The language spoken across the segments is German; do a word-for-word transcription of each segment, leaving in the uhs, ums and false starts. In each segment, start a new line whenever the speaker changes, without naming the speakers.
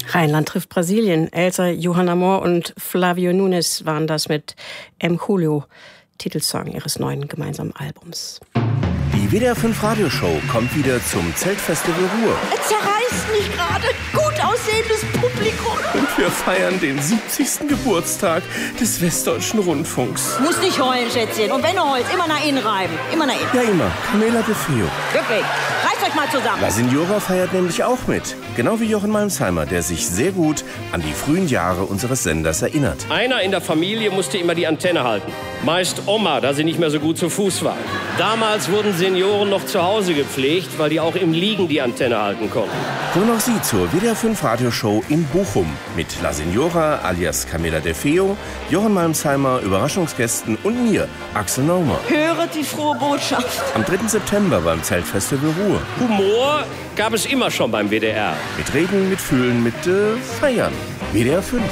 Rheinland trifft Brasilien. Elsa Johanna Mohr und Flavio Nunes waren das mit M. Julio, Titelsong ihres neuen gemeinsamen Albums.
Die W D R fünf Radioshow kommt wieder zum Zeltfestival Ruhr.
Es zerreißt mich gerade. Gut aussehendes Publikum.
Und wir feiern den siebzigsten Geburtstag des Westdeutschen Rundfunks.
Muss nicht heulen, Schätzchen. Und wenn du heulst, immer nach innen reiben. Immer nach innen.
Ja, immer. Camela de Feo.
Wirklich. Reißt euch mal zusammen.
La Signora feiert nämlich auch mit. Genau wie Jochen Malmsheimer, der sich sehr gut an die frühen Jahre unseres Senders erinnert.
Einer in der Familie musste immer die Antenne halten. Meist Oma, da sie nicht mehr so gut zu Fuß war. Damals wurden Senioren noch zu Hause gepflegt, weil die auch im Liegen die Antenne halten konnten.
Kommen auch Sie zur W D R fünf Radioshow in Bochum mit La Signora alias Camela de Feo, Jochen Malmsheimer, Überraschungsgästen und mir, Axel Naumer.
Höret die frohe Botschaft.
Am dritten September beim Zeltfestival Ruhr.
Humor gab es immer schon beim W D R.
Mit Reden, mit Fühlen, mit äh, Feiern. W D R fünf.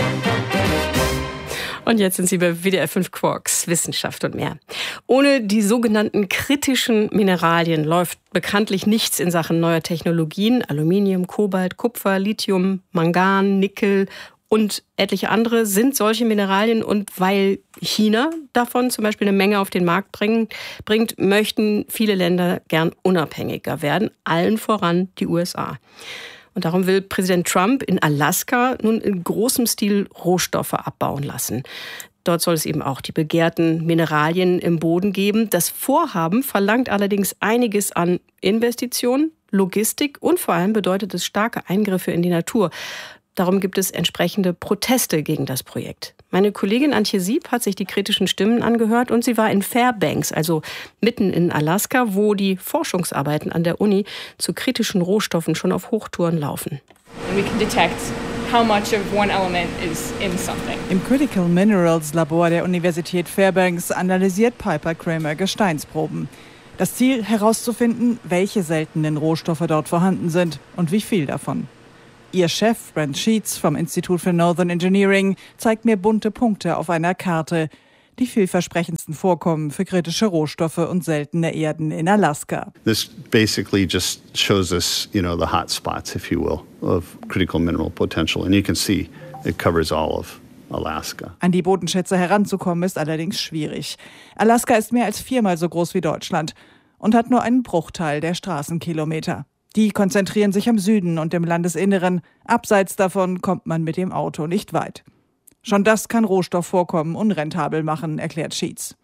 Und jetzt sind Sie bei W D R fünf Quarks, Wissenschaft und mehr. Ohne die sogenannten kritischen Mineralien läuft bekanntlich nichts in Sachen neuer Technologien. Aluminium, Kobalt, Kupfer, Lithium, Mangan, Nickel und etliche andere sind solche Mineralien. Und weil China davon zum Beispiel eine Menge auf den Markt bring, bringt, möchten viele Länder gern unabhängiger werden, allen voran die U S A. Und darum will Präsident Trump in Alaska nun in großem Stil Rohstoffe abbauen lassen. Dort soll es eben auch die begehrten Mineralien im Boden geben. Das Vorhaben verlangt allerdings einiges an Investitionen, Logistik und vor allem bedeutet es starke Eingriffe in die Natur. Darum gibt es entsprechende Proteste gegen das Projekt. Meine Kollegin Antje Sieb hat sich die kritischen Stimmen angehört und sie war in Fairbanks, also mitten in Alaska, wo die Forschungsarbeiten an der Uni zu kritischen Rohstoffen schon auf Hochtouren laufen.
We can detect how much of one element is in something.
Im Critical Minerals Labor der Universität Fairbanks analysiert Piper Kramer Gesteinsproben. Das Ziel herauszufinden, welche seltenen Rohstoffe dort vorhanden sind und wie viel davon. Ihr Chef, Brent Sheets vom Institute for Northern Engineering, zeigt mir bunte Punkte auf einer Karte, die vielversprechendsten Vorkommen für kritische Rohstoffe und seltene Erden in Alaska.
This basically just shows us, you know, the hot spots, if you will, of critical mineral potential. And you can see it covers all of Alaska.
An die Bodenschätze heranzukommen ist allerdings schwierig. Alaska ist mehr als viermal so groß wie Deutschland und hat nur einen Bruchteil der Straßenkilometer. Die konzentrieren sich im Süden und im Landesinneren. Abseits davon kommt man mit dem Auto nicht weit. Schon das kann Rohstoffvorkommen unrentabel machen, erklärt Sheets.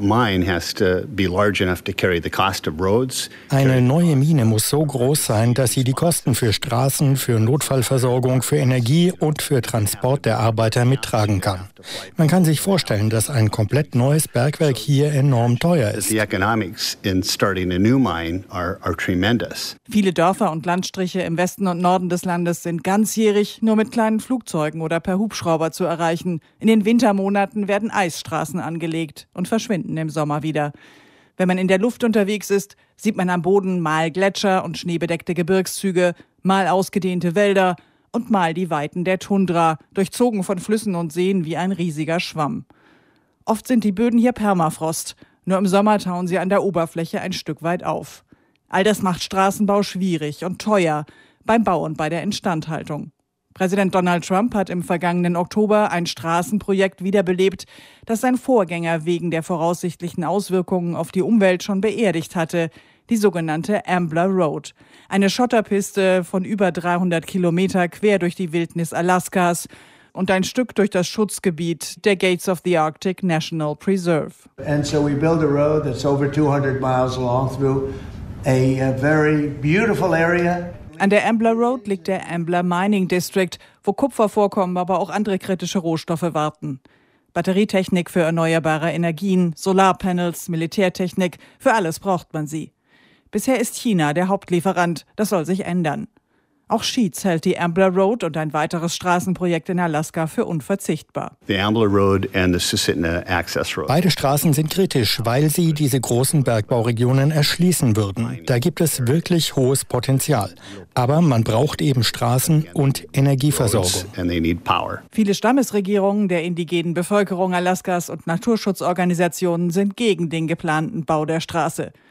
Eine neue Mine muss so groß sein, dass sie die Kosten für Straßen, für Notfallversorgung, für Energie und für Transport der Arbeiter mittragen kann. Man kann sich vorstellen, dass ein komplett neues Bergwerk hier enorm teuer ist.
Viele Dörfer und Landstriche im Westen und Norden des Landes sind ganzjährig nur mit kleinen Flugzeugen oder per Hubschrauber zu erreichen. In den Wintermonaten werden Eisstraßen angelegt und verschwinden im Sommer wieder. Wenn man in der Luft unterwegs ist, sieht man am Boden mal Gletscher und schneebedeckte Gebirgszüge, mal ausgedehnte Wälder und mal die Weiten der Tundra, durchzogen von Flüssen und Seen wie ein riesiger Schwamm. Oft sind die Böden hier Permafrost, nur im Sommer tauen sie an der Oberfläche ein Stück weit auf. All das macht Straßenbau schwierig und teuer, beim Bau und bei der Instandhaltung. Präsident Donald Trump hat im vergangenen Oktober ein Straßenprojekt wiederbelebt, das sein Vorgänger wegen der voraussichtlichen Auswirkungen auf die Umwelt schon beerdigt hatte, die sogenannte Ambler Road. Eine Schotterpiste von über dreihundert Kilometer quer durch die Wildnis Alaskas und ein Stück durch das Schutzgebiet der Gates of the Arctic National Preserve.
And so we build a road that's over two hundred miles long through a, a very beautiful area.
An der Ambler Road liegt der Ambler Mining District, wo Kupfervorkommen, aber auch andere kritische Rohstoffe warten. Batterietechnik für erneuerbare Energien, Solarpanels, Militärtechnik, für alles braucht man sie. Bisher ist China der Hauptlieferant, das soll sich ändern. Auch Sheets hält die Ambler Road und ein weiteres Straßenprojekt in Alaska für unverzichtbar.
The Ambler Road and the Susitna Access Road.
Beide Straßen sind kritisch, weil sie diese großen Bergbauregionen erschließen würden. Da gibt es wirklich hohes Potenzial. Aber man braucht eben Straßen und Energieversorgung.
And they need power.
Viele Stammesregierungen der indigenen Bevölkerung Alaskas und Naturschutzorganisationen sind gegen den geplanten Bau der Straße.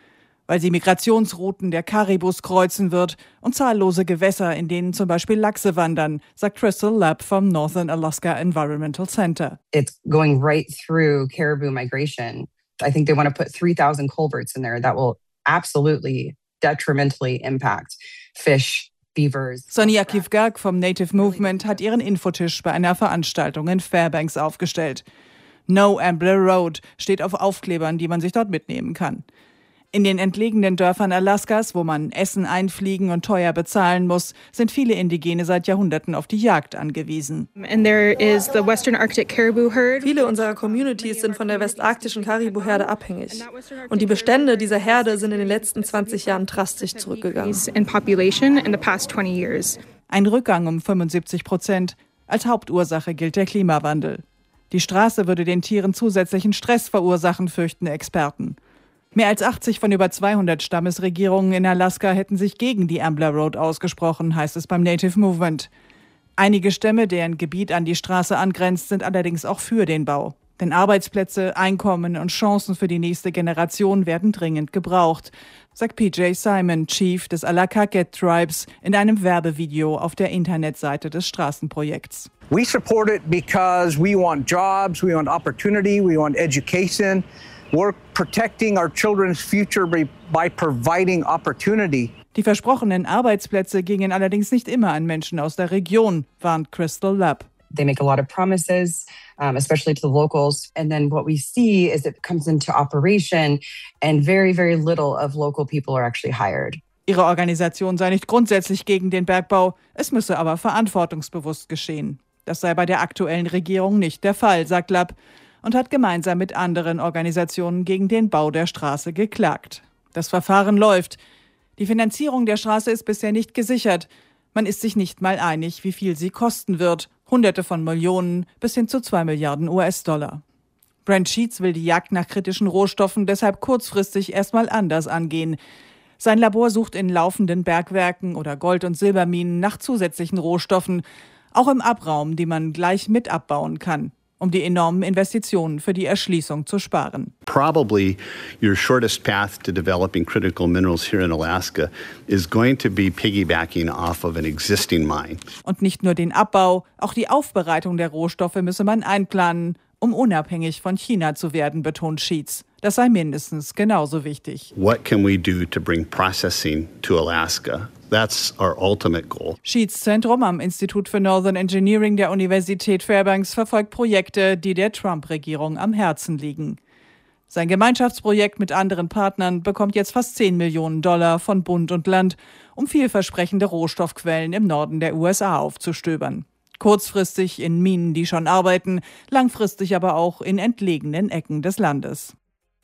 weil sie Migrationsrouten der Karibus kreuzen wird und zahllose Gewässer, in denen zum Beispiel Lachse wandern, sagt Crystal Lapp vom Northern Alaska Environmental Center.
It's going right through caribou migration. I think they want to put three thousand culverts in there that will absolutely detrimentally impact fish, beavers.
Sonia Kivgak vom Native Movement hat ihren Infotisch bei einer Veranstaltung in Fairbanks aufgestellt. No Ambler Road steht auf Aufklebern, die man sich dort mitnehmen kann. In den entlegenen Dörfern Alaskas, wo man Essen einfliegen und teuer bezahlen muss, sind viele Indigene seit Jahrhunderten auf die Jagd angewiesen.
And there is the Western Arctic Caribou Herd.
Viele unserer Communities sind von der westarktischen Karibu-Herde abhängig. Und die Bestände dieser Herde sind in den letzten zwanzig Jahren drastisch zurückgegangen.
In population in the past twenty years.
Ein Rückgang um fünfundsiebzig Prozent. Als Hauptursache gilt der Klimawandel. Die Straße würde den Tieren zusätzlichen Stress verursachen, fürchten Experten. Mehr als achtzig von über zweihundert Stammesregierungen in Alaska hätten sich gegen die Ambler Road ausgesprochen, heißt es beim Native Movement. Einige Stämme, deren Gebiet an die Straße angrenzt, sind allerdings auch für den Bau. Denn Arbeitsplätze, Einkommen und Chancen für die nächste Generation werden dringend gebraucht, sagt P J Simon, Chief des Allakaket Tribes, in einem Werbevideo auf der Internetseite des Straßenprojekts.
We support it because we want jobs, we want opportunity, we want education. We're protecting our children's future by providing opportunity.
Die versprochenen Arbeitsplätze gingen allerdings nicht immer an Menschen aus der Region, warnt Crystal Lapp.
They make a lot of promises, um, especially to the locals. And then what we see is it comes into operation and very, very little of local people are actually hired.
Ihre Organisation sei nicht grundsätzlich gegen den Bergbau, es müsse aber verantwortungsbewusst geschehen. Das sei bei der aktuellen Regierung nicht der Fall, sagt Lapp, und hat gemeinsam mit anderen Organisationen gegen den Bau der Straße geklagt. Das Verfahren läuft. Die Finanzierung der Straße ist bisher nicht gesichert. Man ist sich nicht mal einig, wie viel sie kosten wird. Hunderte von Millionen bis hin zu zwei Milliarden U S-Dollar. Brent Sheets will die Jagd nach kritischen Rohstoffen deshalb kurzfristig erstmal anders angehen. Sein Labor sucht in laufenden Bergwerken oder Gold- und Silberminen nach zusätzlichen Rohstoffen, auch im Abraum, die man gleich mit abbauen kann, um die enormen Investitionen für die Erschließung zu sparen.
Probably your shortest path to developing critical minerals here in Alaska is going to be piggybacking off of an existing mine.
Und nicht nur den Abbau, auch die Aufbereitung der Rohstoffe müsse man einplanen, um unabhängig von China zu werden, betont Sheets. Das sei mindestens genauso wichtig.
What can we do to bring processing to Alaska? That's our ultimate goal.
Sheets Zentrum am Institut für Northern Engineering der Universität Fairbanks verfolgt Projekte, die der Trump-Regierung am Herzen liegen. Sein Gemeinschaftsprojekt mit anderen Partnern bekommt jetzt fast zehn Millionen Dollar von Bund und Land, um vielversprechende Rohstoffquellen im Norden der U S A aufzustöbern. Kurzfristig in Minen, die schon arbeiten, langfristig aber auch in entlegenen Ecken des Landes.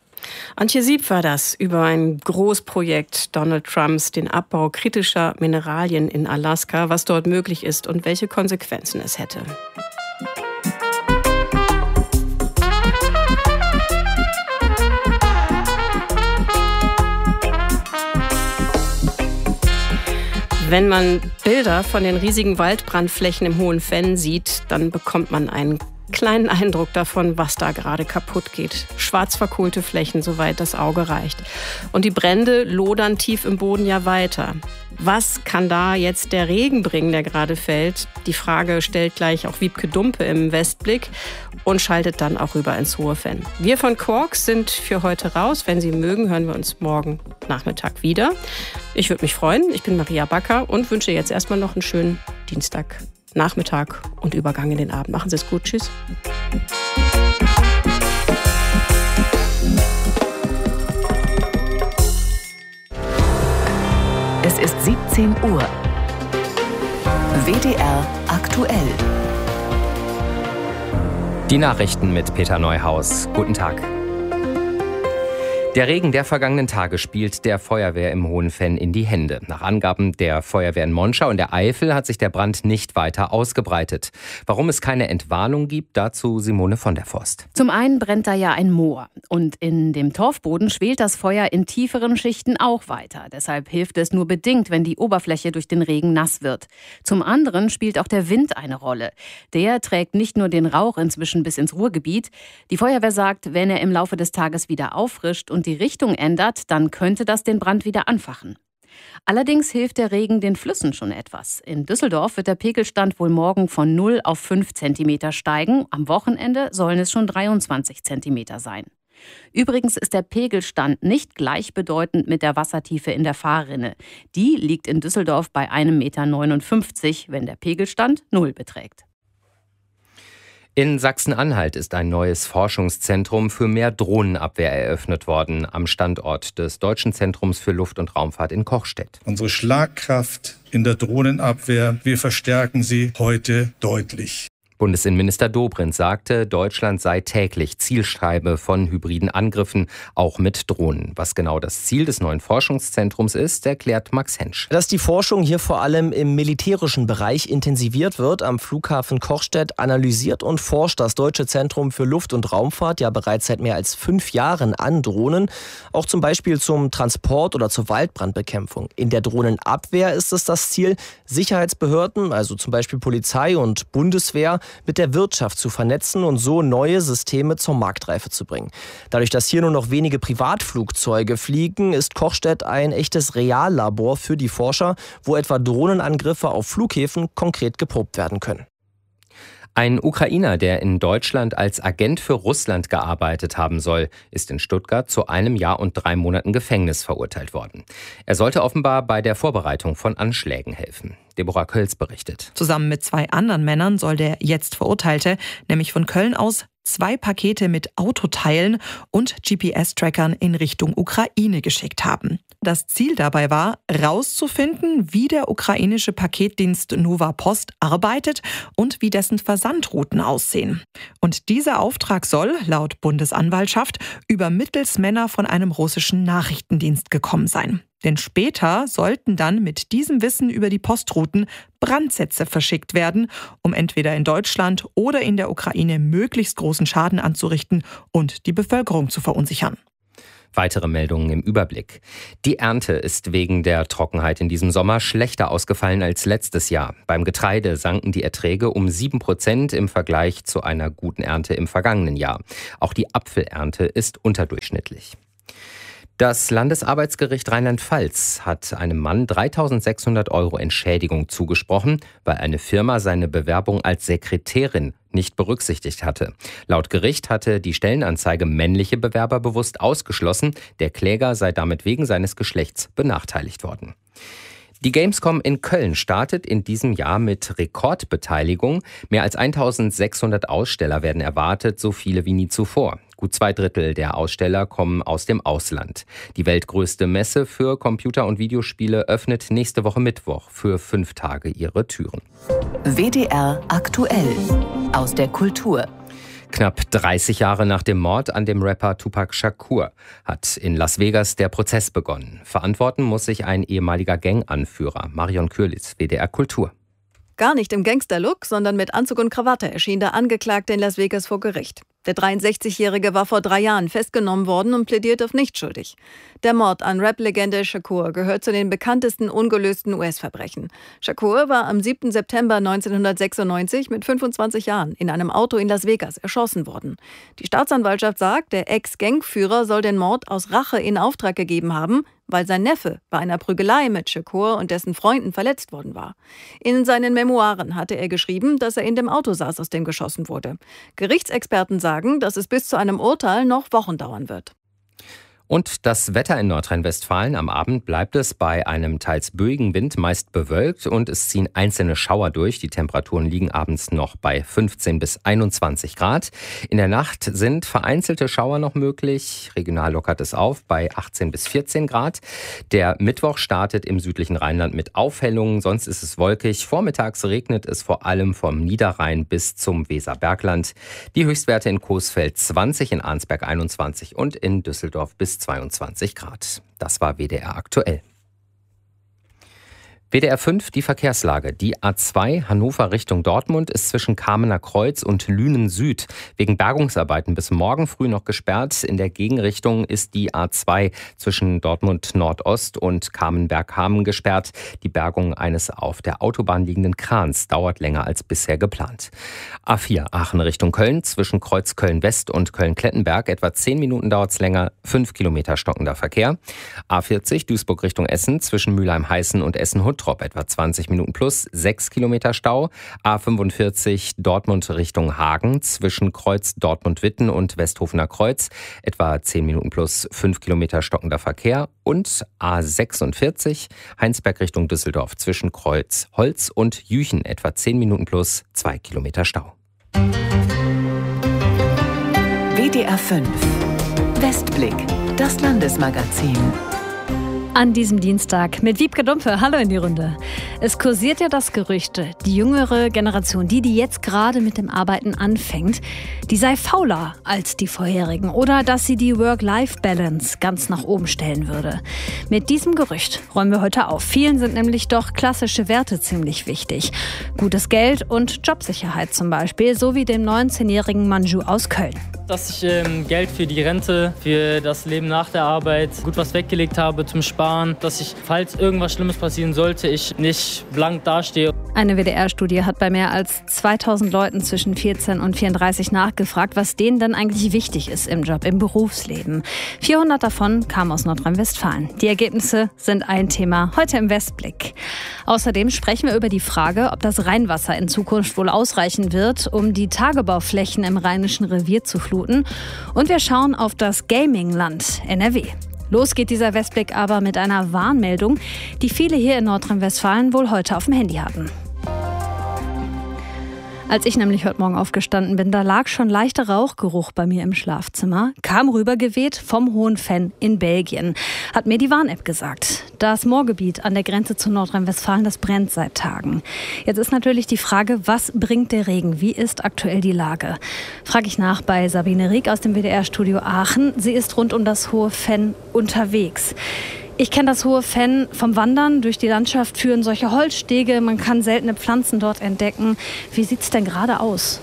Antje Sieb war das über ein Großprojekt Donald Trumps, den Abbau kritischer Mineralien in Alaska, was dort möglich ist und welche Konsequenzen es hätte. Wenn man Bilder von den riesigen Waldbrandflächen im Hohen Venn sieht, dann bekommt man einen kleinen Eindruck davon, was da gerade kaputt geht. Schwarz verkohlte Flächen, soweit das Auge reicht. Und die Brände lodern tief im Boden ja weiter. Was kann da jetzt der Regen bringen, der gerade fällt? Die Frage stellt gleich auch Wiebke Dumpe im Westblick und schaltet dann auch rüber ins Hohe Venn. Wir von Quarks sind für heute raus. Wenn Sie mögen, hören wir uns morgen Nachmittag wieder. Ich würde mich freuen. Ich bin Maria Backer und wünsche jetzt erstmal noch einen schönen Dienstagnachmittag und Übergang in den Abend. Machen Sie es gut. Tschüss.
Es ist siebzehn Uhr. W D R aktuell.
Die Nachrichten mit Peter Neuhaus. Guten Tag. Der Regen der vergangenen Tage spielt der Feuerwehr im Hohen Venn in die Hände. Nach Angaben der Feuerwehr in Monschau und der Eifel hat sich der Brand nicht weiter ausgebreitet. Warum es keine Entwarnung gibt, dazu Simone von der Forst.
Zum einen brennt da ja ein Moor. Und in dem Torfboden schwelt das Feuer in tieferen Schichten auch weiter. Deshalb hilft es nur bedingt, wenn die Oberfläche durch den Regen nass wird. Zum anderen spielt auch der Wind eine Rolle. Der trägt nicht nur den Rauch inzwischen bis ins Ruhrgebiet. Die Feuerwehr sagt, wenn er im Laufe des Tages wieder auffrischt und und die Richtung ändert, dann könnte das den Brand wieder anfachen. Allerdings hilft der Regen den Flüssen schon etwas. In Düsseldorf wird der Pegelstand wohl morgen von null auf fünf Zentimeter steigen. Am Wochenende sollen es schon dreiundzwanzig Zentimeter sein. Übrigens ist der Pegelstand nicht gleichbedeutend mit der Wassertiefe in der Fahrrinne. Die liegt in Düsseldorf bei einem Meter neunundfünfzig, wenn der Pegelstand null beträgt.
In Sachsen-Anhalt ist ein neues Forschungszentrum für mehr Drohnenabwehr eröffnet worden, am Standort des Deutschen Zentrums für Luft- und Raumfahrt in Kochstedt.
Unsere Schlagkraft in der Drohnenabwehr, wir verstärken sie heute deutlich.
Bundesinnenminister Dobrindt sagte, Deutschland sei täglich Zielscheibe von hybriden Angriffen, auch mit Drohnen. Was genau das Ziel des neuen Forschungszentrums ist, erklärt Max Hensch.
Dass die Forschung hier vor allem im militärischen Bereich intensiviert wird, am Flughafen Kochstedt analysiert und forscht das Deutsche Zentrum für Luft- und Raumfahrt ja bereits seit mehr als fünf Jahren an Drohnen, auch zum Beispiel zum Transport oder zur Waldbrandbekämpfung. In der Drohnenabwehr ist es das Ziel, Sicherheitsbehörden, also zum Beispiel Polizei und Bundeswehr, mit der Wirtschaft zu vernetzen und so neue Systeme zur Marktreife zu bringen. Dadurch, dass hier nur noch wenige Privatflugzeuge fliegen, ist Kochstedt ein echtes Reallabor für die Forscher, wo etwa Drohnenangriffe auf Flughäfen konkret geprobt werden können.
Ein Ukrainer, der in Deutschland als Agent für Russland gearbeitet haben soll, ist in Stuttgart zu einem Jahr und drei Monaten Gefängnis verurteilt worden. Er sollte offenbar bei der Vorbereitung von Anschlägen helfen. Deborah Kölz berichtet.
Zusammen mit zwei anderen Männern soll der jetzt Verurteilte nämlich von Köln aus zwei Pakete mit Autoteilen und G P S-Trackern in Richtung Ukraine geschickt haben. Das Ziel dabei war, rauszufinden, wie der ukrainische Paketdienst Nova Post arbeitet und wie dessen Versandrouten aussehen. Und dieser Auftrag soll, laut Bundesanwaltschaft, über Mittelsmänner von einem russischen Nachrichtendienst gekommen sein. Denn später sollten dann mit diesem Wissen über die Postrouten Brandsätze verschickt werden, um entweder in Deutschland oder in der Ukraine möglichst großen Schaden anzurichten und die Bevölkerung zu verunsichern.
Weitere Meldungen im Überblick. Die Ernte ist wegen der Trockenheit in diesem Sommer schlechter ausgefallen als letztes Jahr. Beim Getreide sanken die Erträge um sieben Prozent im Vergleich zu einer guten Ernte im vergangenen Jahr. Auch die Apfelernte ist unterdurchschnittlich. Das Landesarbeitsgericht Rheinland-Pfalz hat einem Mann dreitausendsechshundert Euro Entschädigung zugesprochen, weil eine Firma seine Bewerbung als Sekretärin nicht berücksichtigt hatte. Laut Gericht hatte die Stellenanzeige männliche Bewerber bewusst ausgeschlossen. Der Kläger sei damit wegen seines Geschlechts benachteiligt worden. Die Gamescom in Köln startet in diesem Jahr mit Rekordbeteiligung. Mehr als eintausendsechshundert Aussteller werden erwartet, so viele wie nie zuvor. Gut zwei Drittel der Aussteller kommen aus dem Ausland. Die weltgrößte Messe für Computer- und Videospiele öffnet nächste Woche Mittwoch für fünf Tage ihre Türen.
W D R aktuell aus der Kultur.
Knapp dreißig Jahre nach dem Mord an dem Rapper Tupac Shakur hat in Las Vegas der Prozess begonnen. Verantworten muss sich ein ehemaliger Ganganführer. Marion Kürlitz, W D R Kultur.
Gar nicht im Gangsterlook, sondern mit Anzug und Krawatte erschien der Angeklagte in Las Vegas vor Gericht. Der dreiundsechzigjährige war vor drei Jahren festgenommen worden und plädiert auf nicht schuldig. Der Mord an Rap-Legende Shakur gehört zu den bekanntesten ungelösten U S-Verbrechen. Shakur war am siebten September neunzehnhundertsechsundneunzig mit fünfundzwanzig Jahren in einem Auto in Las Vegas erschossen worden. Die Staatsanwaltschaft sagt, der Ex-Gangführer soll den Mord aus Rache in Auftrag gegeben haben, weil sein Neffe bei einer Prügelei mit Shakur und dessen Freunden verletzt worden war. In seinen Memoiren hatte er geschrieben, dass er in dem Auto saß, aus dem geschossen wurde. Gerichtsexperten sagen, dass es bis zu einem Urteil noch Wochen dauern wird.
Und das Wetter in Nordrhein-Westfalen. Am Abend bleibt es bei einem teils böigen Wind meist bewölkt und es ziehen einzelne Schauer durch. Die Temperaturen liegen abends noch bei fünfzehn bis einundzwanzig Grad. In der Nacht sind vereinzelte Schauer noch möglich. Regional lockert es auf bei achtzehn bis vierzehn Grad. Der Mittwoch startet im südlichen Rheinland mit Aufhellungen. Sonst ist es wolkig. Vormittags regnet es vor allem vom Niederrhein bis zum Weserbergland. Die Höchstwerte in Coesfeld zwanzig, in Arnsberg einundzwanzig und in Düsseldorf bis zweiundzwanzig Grad. Das war W D R aktuell. W D R fünf, die Verkehrslage. Die A zwei Hannover Richtung Dortmund ist zwischen Kamener Kreuz und Lünen Süd wegen Bergungsarbeiten bis morgen früh noch gesperrt. In der Gegenrichtung ist die A zwei zwischen Dortmund Nordost und Kamenberg-Hamen gesperrt. Die Bergung eines auf der Autobahn liegenden Krans dauert länger als bisher geplant. A vier Aachen Richtung Köln zwischen Kreuz Köln-West und Köln-Klettenberg. Etwa zehn Minuten dauert es länger, fünf Kilometer stockender Verkehr. A vierzig Duisburg Richtung Essen zwischen Mülheim-Heißen und Essen-Huttrop. Etwa zwanzig Minuten plus, sechs Kilometer Stau. A fünfundvierzig Dortmund Richtung Hagen zwischen Kreuz Dortmund-Witten und Westhofener Kreuz. Etwa zehn Minuten plus, fünf Kilometer stockender Verkehr. Und A sechsundvierzig Heinsberg Richtung Düsseldorf zwischen Kreuz Holz und Jüchen. Etwa zehn Minuten plus, zwei Kilometer Stau.
W D R fünf Westblick, das Landesmagazin.
An diesem Dienstag mit Wiebke Dumpfe. Hallo in die Runde. Es kursiert ja das Gerücht, die jüngere Generation, die, die jetzt gerade mit dem Arbeiten anfängt, die sei fauler als die vorherigen oder dass sie die Work-Life-Balance ganz nach oben stellen würde. Mit diesem Gerücht räumen wir heute auf. Vielen sind nämlich doch klassische Werte ziemlich wichtig. Gutes Geld und Jobsicherheit zum Beispiel, so wie dem neunzehnjährigen Manju aus Köln.
Dass ich ähm, Geld für die Rente, für das Leben nach der Arbeit gut was weggelegt habe zum Sparen, dass ich, falls irgendwas Schlimmes passieren sollte, ich nicht blank dastehe.
Eine W D R-Studie hat bei mehr als zweitausend Leuten zwischen vierzehn und vierunddreißig nachgefragt, was denen denn eigentlich wichtig ist im Job, im Berufsleben. vierhundert davon kamen aus Nordrhein-Westfalen. Die Ergebnisse sind ein Thema heute im Westblick. Außerdem sprechen wir über die Frage, ob das Rheinwasser in Zukunft wohl ausreichen wird, um die Tagebauflächen im Rheinischen Revier zu fluten. Und wir schauen auf das Gaming-Land N R W. Los geht dieser Westblick aber mit einer Warnmeldung, die viele hier in Nordrhein-Westfalen wohl heute auf dem Handy hatten. Als ich nämlich heute Morgen aufgestanden bin, da lag schon leichter Rauchgeruch bei mir im Schlafzimmer, kam rübergeweht vom Hohen Venn in Belgien, hat mir die Warn-App gesagt. Das Moorgebiet an der Grenze zu Nordrhein-Westfalen, das brennt seit Tagen. Jetzt ist natürlich die Frage, was bringt der Regen? Wie ist aktuell die Lage? Frage ich nach bei Sabine Rieck aus dem W D R-Studio Aachen. Sie ist rund um das Hohe Venn unterwegs. Ich kenne das Hohe Venn vom Wandern. Durch die Landschaft führen solche Holzstege. Man kann seltene Pflanzen dort entdecken. Wie sieht es denn gerade aus?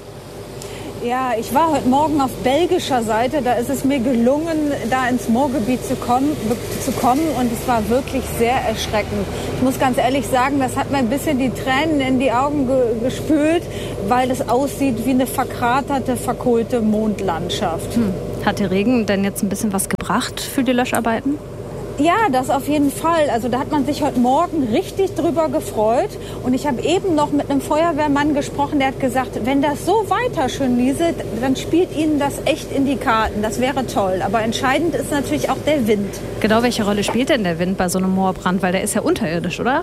Ja, ich war heute Morgen auf belgischer Seite. Da ist es mir gelungen, da ins Moorgebiet zu kommen, zu kommen. Und es war wirklich sehr erschreckend. Ich muss ganz ehrlich sagen, das hat mir ein bisschen die Tränen in die Augen ge- gespült, weil es aussieht wie eine verkraterte, verkohlte Mondlandschaft.
Hm. Hat der Regen denn jetzt ein bisschen was gebracht für die Löscharbeiten?
Ja, das auf jeden Fall. Also da hat man sich heute Morgen richtig drüber gefreut. Und ich habe eben noch mit einem Feuerwehrmann gesprochen, der hat gesagt, wenn das so weiter schön nieselt, dann spielt Ihnen das echt in die Karten. Das wäre toll. Aber entscheidend ist natürlich auch der Wind.
Genau, welche Rolle spielt denn der Wind bei so einem Moorbrand? Weil der ist ja unterirdisch, oder?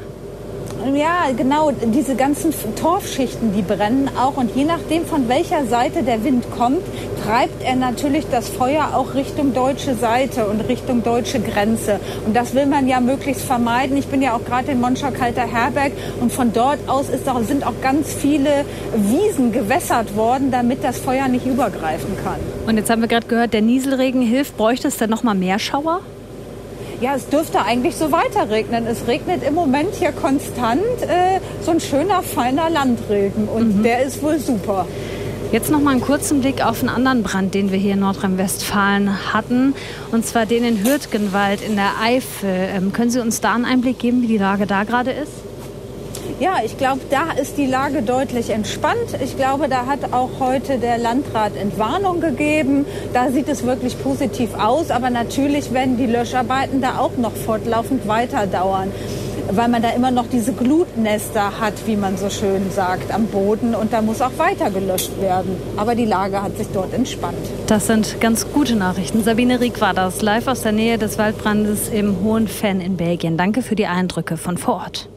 Ja, genau, diese ganzen Torfschichten, die brennen auch. Und je nachdem, von welcher Seite der Wind kommt, treibt er natürlich das Feuer auch Richtung deutsche Seite und Richtung deutsche Grenze. Und das will man ja möglichst vermeiden. Ich bin ja auch gerade in Monschau-Kalter-Herberg und von dort aus ist auch, sind auch ganz viele Wiesen gewässert worden, damit das Feuer nicht übergreifen kann.
Und jetzt haben wir gerade gehört, der Nieselregen hilft. Bräuchte es denn noch mal mehr Schauer?
Ja, es dürfte eigentlich so weiter regnen. Es regnet im Moment hier konstant, äh, so ein schöner, feiner Landregen. Und mhm. der ist wohl super.
Jetzt noch mal einen kurzen Blick auf einen anderen Brand, den wir hier in Nordrhein-Westfalen hatten. Und zwar den in Hürtgenwald in der Eifel. Ähm, können Sie uns da einen Einblick geben, wie die Lage da gerade ist?
Ja, ich glaube, da ist die Lage deutlich entspannt. Ich glaube, da hat auch heute der Landrat Entwarnung gegeben. Da sieht es wirklich positiv aus. Aber natürlich werden die Löscharbeiten da auch noch fortlaufend weiter dauern, weil man da immer noch diese Glutnester hat, wie man so schön sagt, am Boden. Und da muss auch weiter gelöscht werden. Aber die Lage hat sich dort entspannt.
Das sind ganz gute Nachrichten. Sabine Rieck war das, live aus der Nähe des Waldbrandes im Hohen Venn in Belgien. Danke für die Eindrücke von vor Ort.